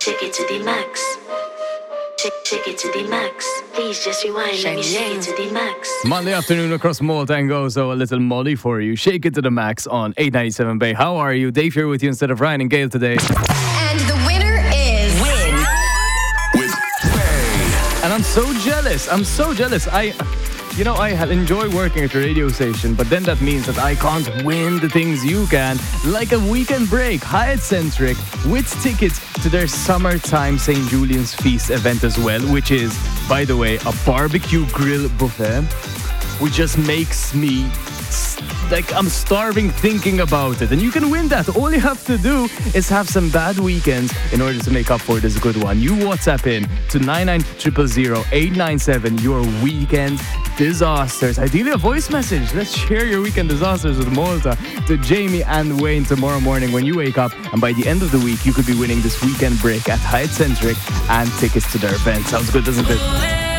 Take it to the max. Take it to the max. Please just rewind. Let me shake it to the max. Monday afternoon across Malta and go, so a little Molly for you. Shake it to the max on 897 Bay. How are you? Dave here with you instead of Ryan and Gail today. And the winner is Win with Ray. And I'm so jealous. I enjoy working at the radio station, but then that means that I can't win the things you can, like a weekend break, Hyatt Centric, with tickets to their summertime St. Julian's Feast event as well, which is, by the way, a barbecue grill buffet, which just makes me like I'm starving thinking about it. And you can win that. All you have to do is have some bad weekends in order to make up for this good one. You WhatsApp in to 99000 your weekend disasters. Ideally a voice message. Let's share your weekend disasters with Malta to Jamie and Wayne tomorrow morning when you wake up. And by the end of the week, you could be winning this weekend break at Hyatt Centric and tickets to their event. Sounds good, doesn't it?